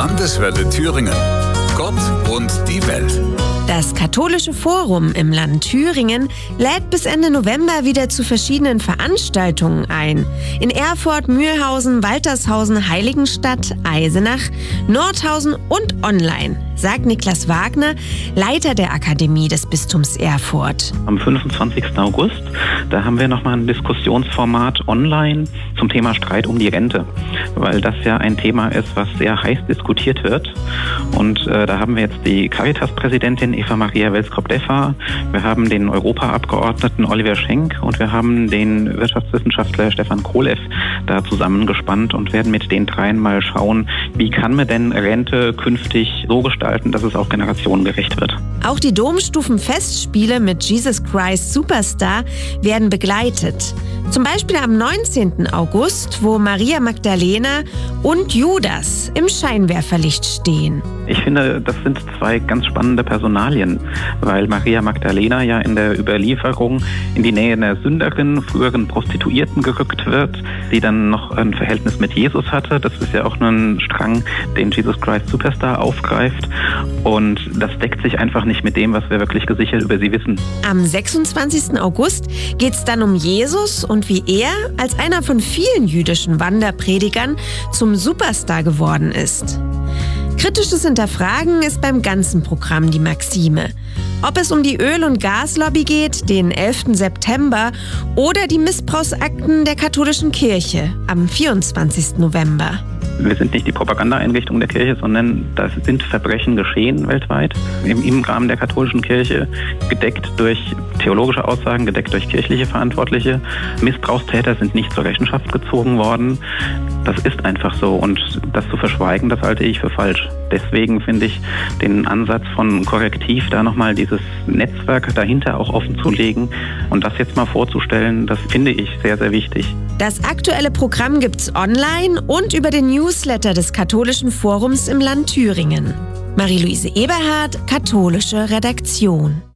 Landeswelle Thüringen. Gott und die Welt. Das Katholische Forum im Land Thüringen lädt bis Ende November wieder zu verschiedenen Veranstaltungen ein. In Erfurt, Mühlhausen, Waltershausen, Heiligenstadt, Eisenach, Nordhausen und online, sagt Niklas Wagner, Leiter der Akademie des Bistums Erfurt. Am 25. August, da haben wir nochmal ein Diskussionsformat online zum Thema Streit um die Rente, weil das ja ein Thema ist, was sehr heiß diskutiert wird. Und da haben wir jetzt die Caritas-Präsidentin Eva Maria Welskop-Deffa, wir haben den Europaabgeordneten Oliver Schenk und wir haben den Wirtschaftswissenschaftler Stefan Kohlev da zusammengespannt und werden mit den dreien mal schauen, wie kann man denn Rente künftig so gestalten, dass es auch generationengerecht wird. Auch die Domstufenfestspiele mit Jesus Christ Superstar werden begleitet. Zum Beispiel am 19. August, wo Maria Magdalena und Judas im Scheinwerferlicht stehen. Ich finde, das sind zwei ganz spannende Personalien, weil Maria Magdalena ja in der Überlieferung in die Nähe einer Sünderin, früheren Prostituierten gerückt wird, die dann noch ein Verhältnis mit Jesus hatte. Das ist ja auch ein Strang, den Jesus Christ Superstar aufgreift. Und das deckt sich einfach nicht mit dem, was wir wirklich gesichert über sie wissen. Am 26. August geht es dann um Jesus und wie er als einer von vielen jüdischen Wanderpredigern zum Superstar geworden ist. Kritisches Hinterfragen ist beim ganzen Programm die Maxime. Ob es um die Öl- und Gaslobby geht, den 11. September oder die Missbrauchsakten der katholischen Kirche am 24. November. Wir sind nicht die Propagandaeinrichtung der Kirche, sondern da sind Verbrechen geschehen weltweit im Rahmen der katholischen Kirche, gedeckt durch theologische Aussagen, gedeckt durch kirchliche Verantwortliche. Missbrauchstäter sind nicht zur Rechenschaft gezogen worden. Das ist einfach so und das zu verschweigen, das halte ich für falsch. Deswegen finde ich den Ansatz von Korrektiv, da nochmal dieses Netzwerk dahinter auch offen zu legen und das jetzt mal vorzustellen, das finde ich sehr, sehr wichtig. Das aktuelle Programm gibt's online und über den Newsletter des Katholischen Forums im Land Thüringen. Marie-Louise Eberhardt, Katholische Redaktion.